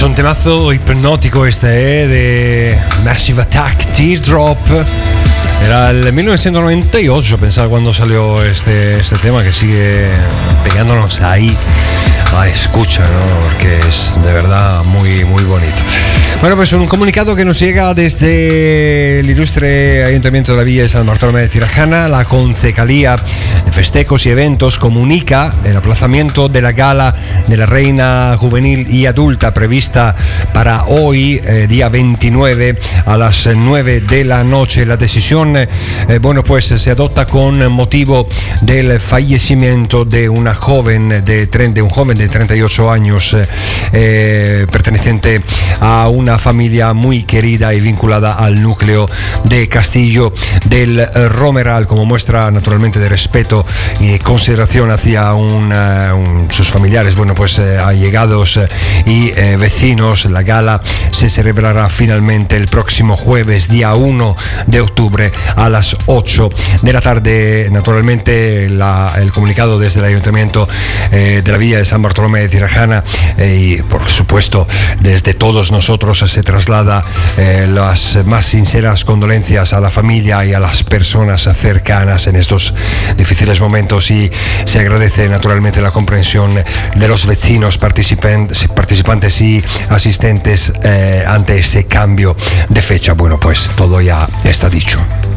Es un temazo hipnótico de Massive Attack, Teardrop. Era el 1998, pensar cuando salió este tema, que sigue pegándonos ahí a escucha, ¿no? Porque es de verdad muy, muy bonito. Bueno, pues un comunicado que nos llega desde el ilustre Ayuntamiento de la Villa de San Bartolomé de Tirajana. La Concejalía de Festejos y Eventos comunica el aplazamiento de la gala de la Reina Juvenil y Adulta prevista para hoy, día 29, a las 9 de la noche. La decisión, pues se adopta con motivo del fallecimiento de un joven de 38 años, perteneciente a una familia muy querida y vinculada al núcleo de Castillo del Romeral, como muestra naturalmente de respeto y consideración hacia sus familiares, allegados y vecinos. La gala se celebrará finalmente el próximo jueves, día 1 de octubre, a las 8 de la tarde. Naturalmente el comunicado desde el Ayuntamiento de la Villa de San Bartolomé de Tirajana y por supuesto desde todos nosotros se traslada las más sinceras condolencias a la familia y a las personas cercanas en estos difíciles momentos, y se agradece naturalmente la comprensión de los vecinos, participantes y asistentes ante ese cambio de fecha. Bueno, pues todo ya está dicho.